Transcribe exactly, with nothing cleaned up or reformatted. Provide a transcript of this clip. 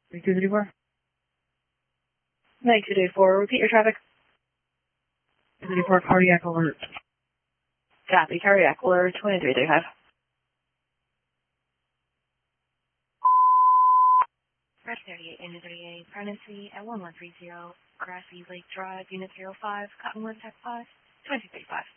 two three four. nine two three four, repeat your traffic. two three four, cardiac alert. Copy, cardiac alert, twenty-three thirty-five. Rush thirty-eight, Indy thirty-eight, pregnancy at one one three zero, Grassy Lake Drive, Unit zero five, Cottonwood, Tech five, twenty thirty-five.